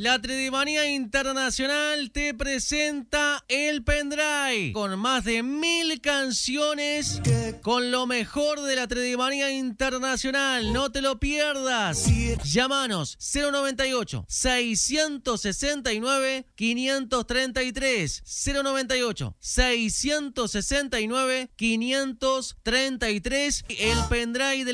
La Tredemanía Internacional te presenta el pendrive con más de 1000 canciones con lo mejor de la Tredemanía Internacional. No te lo pierdas. Llámanos 098 669 533 098 669 533. El pendrive de